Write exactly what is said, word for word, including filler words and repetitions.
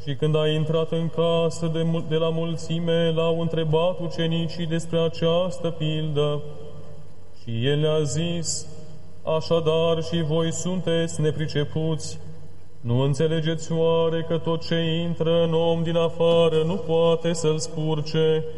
Și când a intrat în casă de, de la mulțime, l-au întrebat ucenicii despre această pildă. Și el le-a zis: așadar și voi sunteți nepricepuți. Nu înțelegeți oare că tot ce intră în om din afară nu poate să-l spurce,